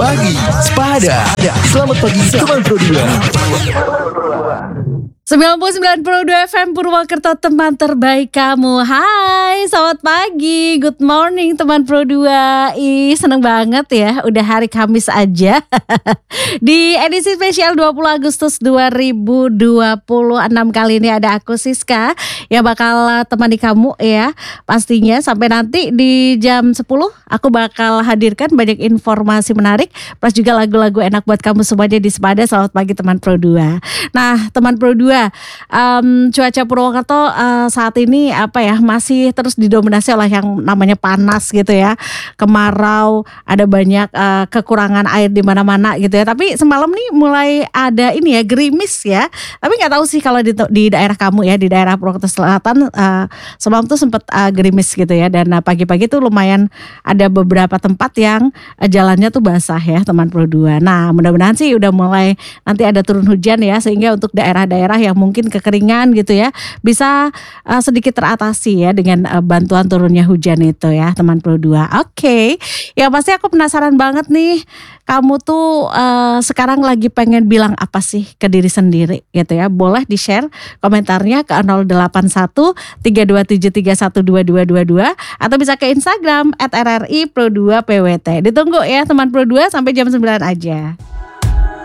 Pagi Sepada. Selamat pagi teman Pro 99,2 FM Purwokerto, teman terbaik kamu. Hai, selamat pagi, good morning teman Pro 2. Seneng banget ya, udah hari Kamis aja. Di edisi spesial 20 Agustus 2026 kali ini ada aku Siska yang bakal temani kamu ya. Pastinya sampai nanti di jam 10 aku bakal hadirkan banyak informasi menarik, plus juga lagu-lagu enak buat kamu semuanya di Sepada. Selamat pagi teman Pro 2. Nah, teman Pro 2, cuaca Purwokerto saat ini masih terus didominasi oleh yang namanya panas gitu ya, kemarau, ada banyak kekurangan air di mana-mana gitu ya. Tapi semalam nih mulai ada ini ya, gerimis ya. Tapi nggak tahu sih kalau di daerah kamu ya, di daerah Purwokerto Selatan semalam tuh sempat gerimis gitu ya. Dan pagi-pagi tuh lumayan ada beberapa tempat yang jalannya tuh basah ya teman Pro 2. Nah, mudah-mudahan sih udah mulai nanti ada turun hujan ya, sehingga untuk daerah-daerah yang mungkin kekeringan gitu ya bisa sedikit teratasi ya dengan bantuan turunnya hujan itu ya teman Pro 2. Oke. Ya pasti aku penasaran banget nih, kamu tuh sekarang lagi pengen bilang apa sih ke diri sendiri gitu ya. Boleh di-share komentarnya ke 081 327 312222 atau bisa ke Instagram @rri Pro 2 PWT. Ditunggu ya teman Pro 2 sampai jam 9 aja.